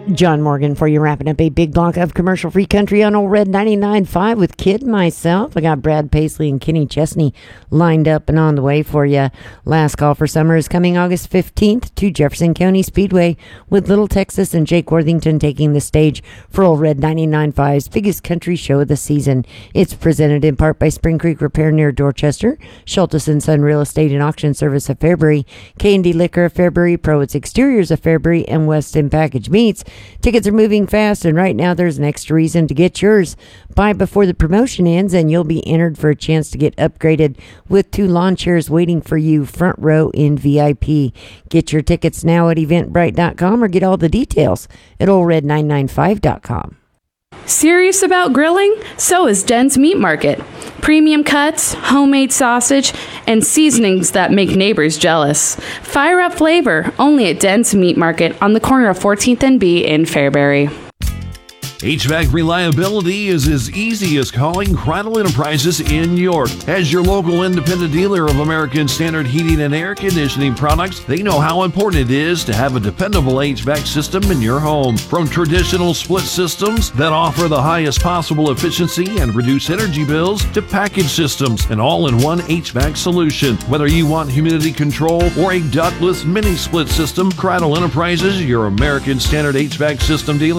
John Morgan for you, wrapping up a big block of commercial-free country on Old Red 99.5 with Kid and myself. I got Brad Paisley and Kenny Chesney lined up and on the way for you. Last Call for Summer is coming August 15th to Jefferson County Speedway with Little Texas and Jake Worthington taking the stage for Old Red 99.5's biggest country show of the season. It's presented in part by Spring Creek Repair near Dorchester, Schultes & Son Real Estate and Auction Service of Fairbury, K&D Liquor of Fairbury, Proit's Exteriors of Fairbury, and Weston Package Meats. Tickets are moving fast, and right now there's an extra reason to get yours. Buy before the promotion ends, and you'll be entered for a chance to get upgraded with 2 lawn chairs waiting for you front row in VIP. Get your tickets now at eventbrite.com or get all the details at oldred995.com. Serious about grilling? So is Den's Meat Market. Premium cuts, homemade sausage, and seasonings that make neighbors jealous. Fire up flavor only at Den's Meat Market on the corner of 14th and B in Fairbury. HVAC reliability is as easy as calling Cradle Enterprises in York. As your local independent dealer of American Standard heating and air conditioning products, they know how important it is to have a dependable HVAC system in your home. From traditional split systems that offer the highest possible efficiency and reduce energy bills to package systems, an all-in-one HVAC solution. Whether you want humidity control or a ductless mini split system, Cradle Enterprises, your American Standard HVAC system dealer,